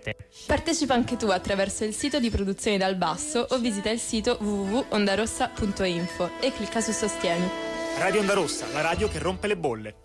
Partecipa anche tu attraverso il sito di Produzioni dal Basso o visita il sito www.ondarossa.info e clicca su Sostieni. Radio Onda Rossa, la radio che rompe le bolle.